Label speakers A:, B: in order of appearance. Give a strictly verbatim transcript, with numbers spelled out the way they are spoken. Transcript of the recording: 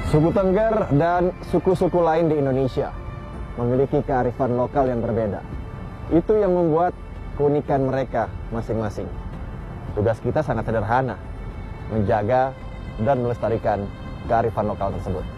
A: Suku Tengger dan suku-suku lain di Indonesia memiliki kearifan lokal yang berbeda. Itu yang membuat keunikan mereka masing-masing. Tugas kita sangat sederhana, menjaga dan melestarikan kearifan lokal tersebut.